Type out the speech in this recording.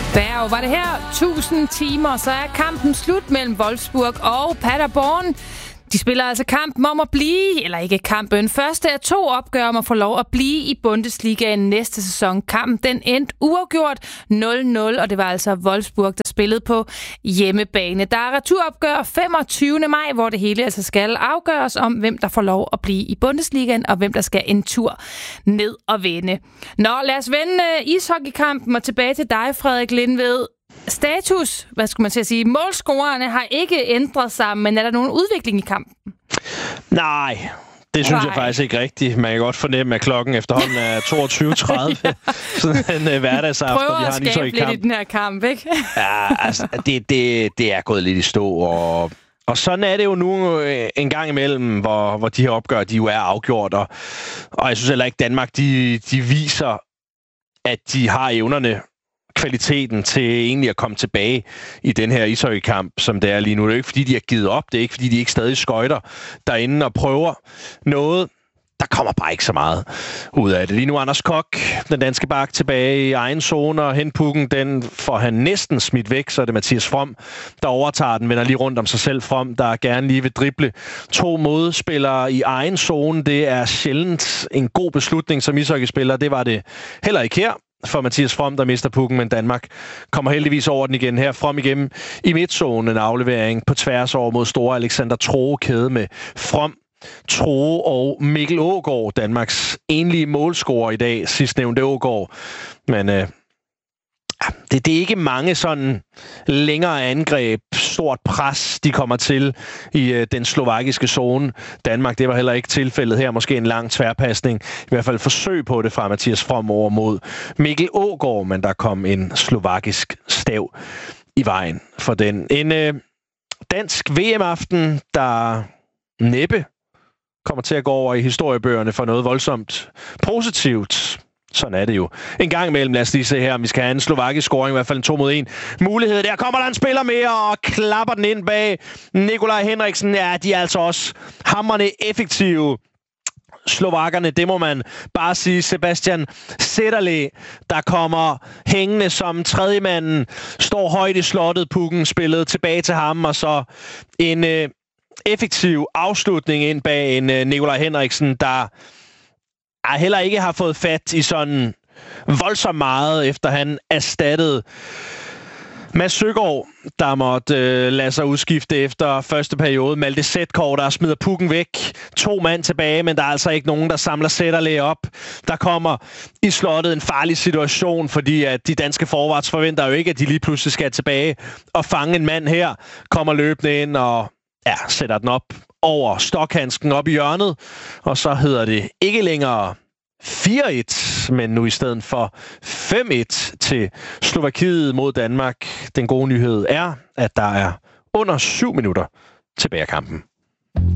Der var det her 1000 timer, så er kampen slut mellem Wolfsburg og Paderborn. De spiller altså kampen om at blive, eller ikke kampen, første af 2 opgør om at få lov at blive i Bundesligaen næste sæson. Kampen den endte uafgjort 0-0, og det var altså Wolfsburg, der spillede på hjemmebane. Der er returopgør 25. maj, hvor det hele altså skal afgøres om, hvem der får lov at blive i Bundesligaen, og hvem der skal en tur ned og vinde. Nå, lad os vende ishockeykampen og tilbage til dig, Frederik Lindved. Status, hvad skulle man sige, målscorerne har ikke ændret sig, men er der nogen udvikling i kampen? Nej, det synes jeg faktisk ikke rigtigt. Man kan godt fornemme, at klokken efterhånden er 22.30. Sådan en hverdagsaften, vi har en ishockeykamp. Prøv at skabe lidt i den her kamp, ikke? Ja, altså, det er gået lidt i stå, og sådan er det jo nu en gang imellem, hvor de her opgør, de jo er afgjort, og jeg synes heller ikke, Danmark, de viser, at de har evnerne, kvaliteten til egentlig at komme tilbage i den her ishockeykamp, som det er lige nu. Det er ikke, fordi de har givet op. Det er ikke, fordi de ikke stadig skøjter derinde og prøver noget. Der kommer bare ikke så meget ud af det. Lige nu Anders Kok, den danske bak, tilbage i egen zone, og henpukken, den får han næsten smidt væk, så er det Mathias From, der overtager den, vender lige rundt om sig selv. From, der gerne lige vil drible 2 modspillere i egen zone. Det er sjældent en god beslutning som ishockeyspiller. Det var det heller ikke her for Mathias From, der mister pukken, men Danmark kommer heldigvis over den igen her. From igennem i midtzonen, en aflevering på tværs over mod store Alexander Troe, kæde med From, Troe og Mikkel Aagaard, Danmarks enlige målscorer i dag, sidstnævnte Aagaard. Men det er ikke mange sådan længere angreb, stort pres, de kommer til i den slovakiske zone. Danmark, det var heller ikke tilfældet her. Måske en lang tværpasning. I hvert fald forsøg på det fra Mathias From over mod Mikkel Aagaard, men der kom en slovakisk stav i vejen for den. En dansk VM-aften, der næppe kommer til at gå over i historiebøgerne for noget voldsomt positivt. Sådan er det jo. En gang imellem, lad os lige se her, om vi skal have en slovakisk scoring, i hvert fald en 2-1 mulighed. Der kommer der en spiller mere og klapper den ind bag Nikolaj Henriksen. Ja, de er altså også hamrende effektive. Slovakkerne, det må man bare sige. Sebastian Zetterle, der kommer hængende som tredjemanden, står højt i slottet, pukken spillet tilbage til ham, og så en effektiv afslutning ind bag en Nikolaj Henriksen, der heller ikke har fået fat i sådan voldsomt meget, efter han erstattede Mads Søgaard, der måtte lade sig udskifte efter første periode. Malte Sætkov, der smider pukken væk. 2 mand tilbage, men der er altså ikke nogen, der samler Zetterle op. Der kommer i slottet en farlig situation, fordi at de danske forwards forventer jo ikke, at de lige pludselig skal tilbage og fange en mand her. Kommer løbende ind og sætter den op over stokhandsken op i hjørnet, og så hedder det ikke længere 4-1, men nu i stedet for 5-1 til Slovakiet mod Danmark. Den gode nyhed er, at der er under 7 minutter tilbage af kampen.